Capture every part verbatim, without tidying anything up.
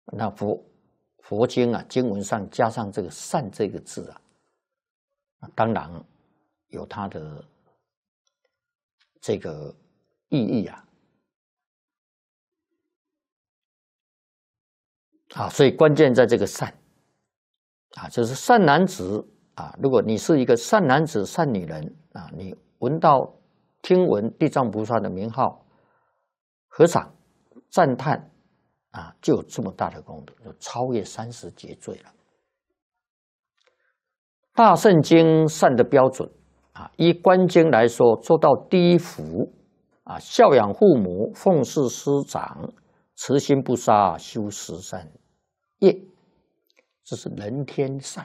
那佛佛经啊，经文上加上这个善这个字啊，当然有它的这个意义啊。啊，所以关键在这个善啊，就是善男子啊。如果你是一个善男子、善女人啊，你闻到、听闻地藏菩萨的名号，合掌赞叹啊，就有这么大的功德，就超越三十劫罪了。大圣经善的标准啊，依观经来说，做到第一福啊，孝养父母，奉事师长，慈心不杀，修十善业，这是人天善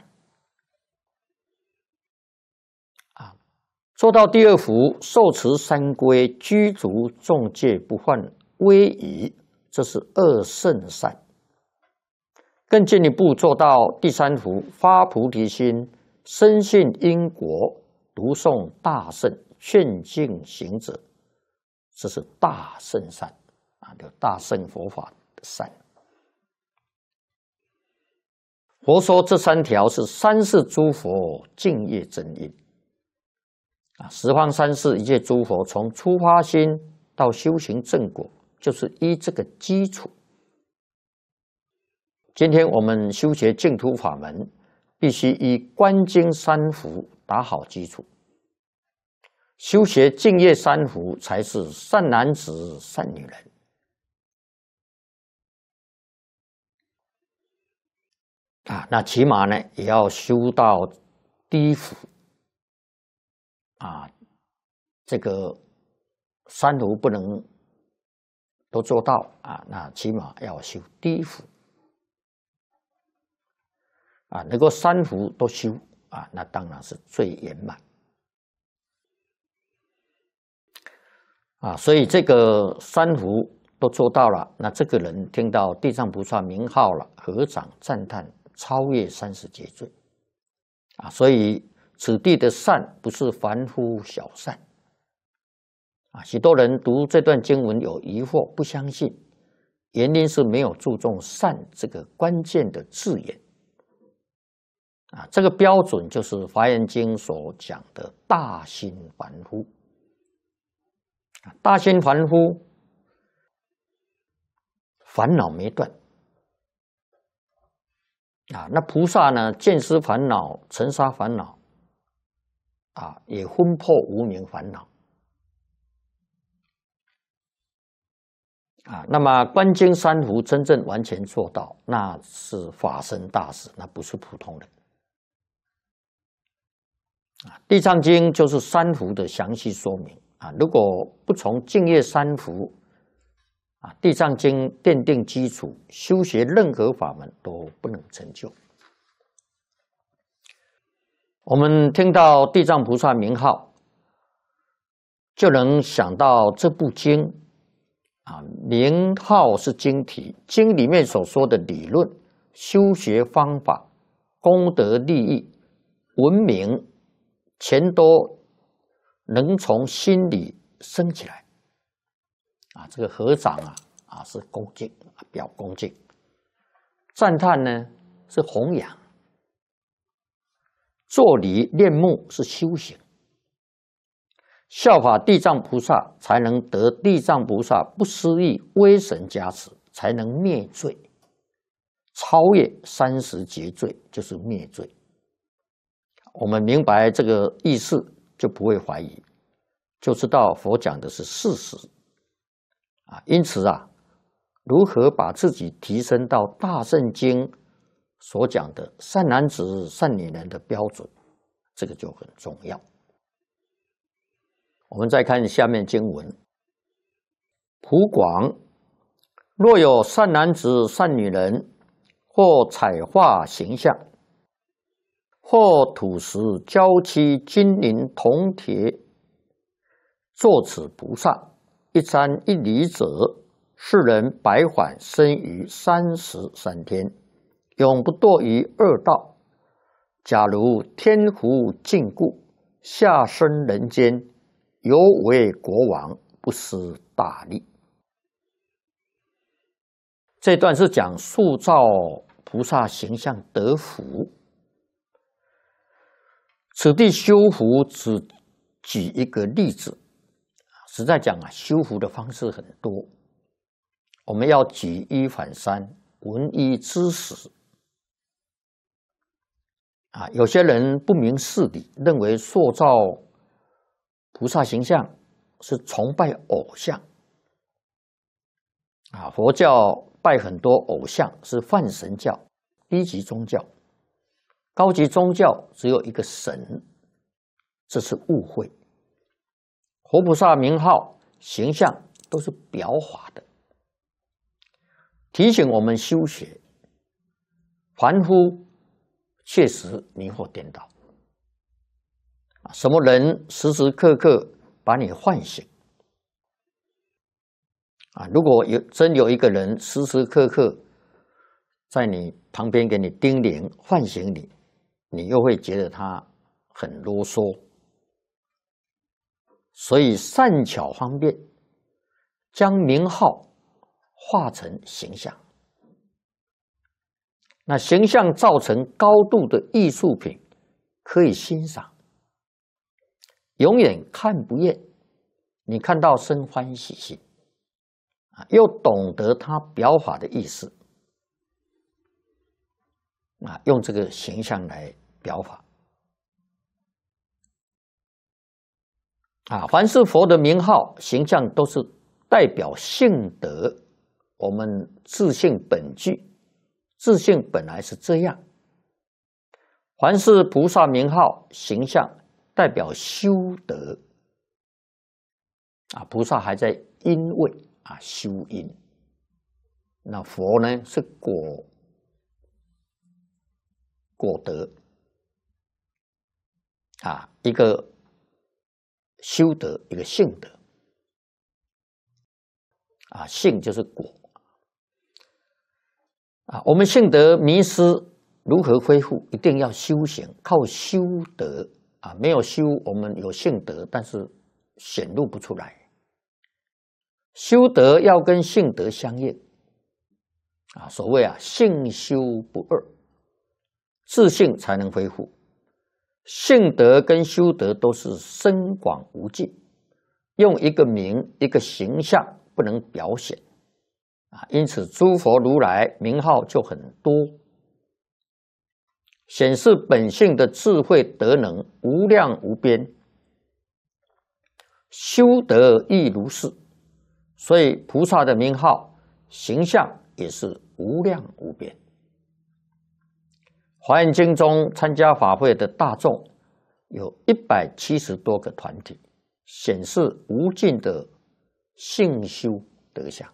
啊。做到第二福，受持三规，居足众戒，不犯威仪，这是二圣善。更进一步做到第三福，发菩提心，深信因果，读诵大圣，劝进行者，这是大圣善啊，有大圣佛法的善。佛说这三条是三世诸佛敬业真因啊，十方三世一切诸佛从出发心到修行正果，就是依这个基础。今天我们修学净土法门，必须依观经三福打好基础。修学净业三福，才是善男子、善女人。啊，那起码呢，也要修到第一福啊，这个三福不能都做到啊，那起码要修第一福啊，能够三福都修啊，那当然是最圆满啊。所以这个三福都做到了，那这个人听到地藏菩萨名号了，合掌赞叹，超越三十劫罪啊。所以此地的善不是凡夫小善啊。许多人读这段经文有疑惑，不相信，原因是没有注重善这个关键的字眼啊。这个标准就是《华严经》所讲的大心凡夫啊。大心凡夫，烦恼没断啊。那菩萨呢，见思烦恼、尘沙烦恼啊，也分破无明烦恼啊。那么观经三福真正完全做到，那是法身大士，那不是普通人啊。地藏经就是三福的详细说明啊。如果不从净业三福啊，地藏经奠定基础，修学任何法门都不能成就。我们听到地藏菩萨名号，就能想到这部经啊，名号是经题，经里面所说的理论、修学方法、功德利益、文明，全都能从心里生起来啊。这个合掌啊啊是恭敬啊，表恭敬；赞叹呢是弘扬；作礼念目是修行。效法地藏菩萨，才能得地藏菩萨不思议威神加持，才能灭罪，超越三十劫罪，就是灭罪。我们明白这个意思，就不会怀疑，就知道佛讲的是事实啊。因此啊，如何把自己提升到大圣经所讲的善男子、善女人的标准，这个就很重要。我们再看下面经文：普广，若有善男子、善女人，或彩画形象，或土石、胶漆、金银、铜铁，作此菩萨，一瞻一礼者，世人百返生于三十三天，永不堕于恶道。假如天福尽故，下生人间，犹为国王，不失大利。 这段是讲塑造菩萨形象得福。此地修福只举一个例子，实在讲啊，修福的方式很多，我们要举一反三，闻一知十。啊，有些人不明事理，认为塑造菩萨形象是崇拜偶像。啊，佛教拜很多偶像是泛神教，低级宗教。高级宗教只有一个神，这是误会。活菩萨名号、形象都是表法的，提醒我们修学，凡夫确实迷惑颠倒。什么人时时刻刻把你唤醒？啊，如果有真有一个人时时刻刻在你旁边给你叮咛、唤醒你，你又会觉得他很啰嗦。所以善巧方便，将名号化成形象。那形象造成高度的艺术品，可以欣赏，永远看不厌。你看到生欢喜心，啊，又懂得他表法的意思，啊，用这个形象来表法。啊，凡是佛的名号、形象，都是代表性德。我们自性本具。自性本来是这样，凡是菩萨名号形象，代表修德啊。菩萨还在因位啊，修因。那佛呢是果果德啊，一个修德，一个性德啊，性就是果。啊，我们性德迷失，如何恢复？一定要修行，靠修德啊！没有修，我们有性德，但是显露不出来。修德要跟性德相应啊，所谓啊，性修不二，自性才能恢复。性德跟修德都是深广无尽，用一个名、一个形象不能表显。因此，诸佛如来名号就很多，显示本性的智慧德能无量无边，修德亦如是。所以，菩萨的名号、形象也是无量无边。华严经中参加法会的大众有一百七十多个团体，显示无尽的性修德相。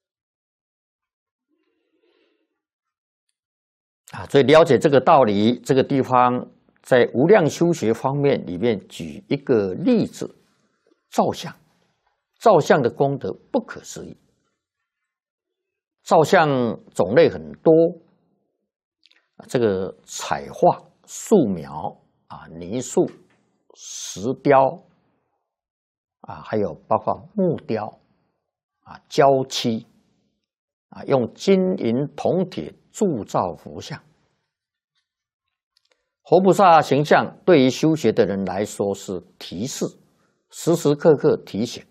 啊，所以了解这个道理，这个地方在无量修学方面里面举一个例子：照相。照相的功德不可思议。照相种类很多，这个彩画、素描啊、泥塑、石雕啊，还有包括木雕啊、胶漆啊，用金银铜铁铸造佛像。活菩萨形象对于修学的人来说是提示，时时刻刻提醒。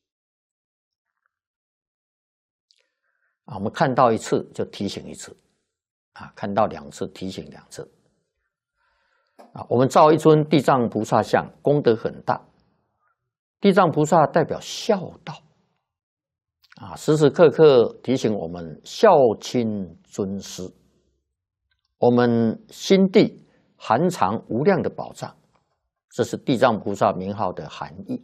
啊，我们看到一次就提醒一次，啊，看到两次提醒两次。啊，我们造一尊地藏菩萨像，功德很大。地藏菩萨代表孝道，啊，时时刻刻提醒我们孝亲尊师。我们心地含藏无量的宝藏，这是地藏菩萨名号的含义。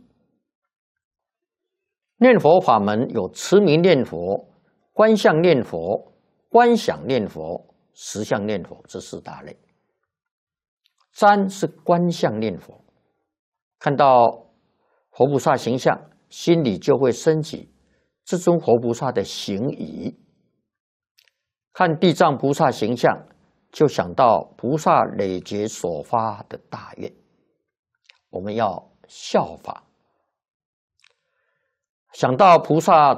念佛法门有持名念佛、观相念佛、观想念佛、实相念佛这四大类。瞻是观相念佛，看到活菩萨形象，心里就会升起这尊活菩萨的形仪。看地藏菩萨形象，就想到菩萨累劫所发的大愿，我们要效法。想到菩萨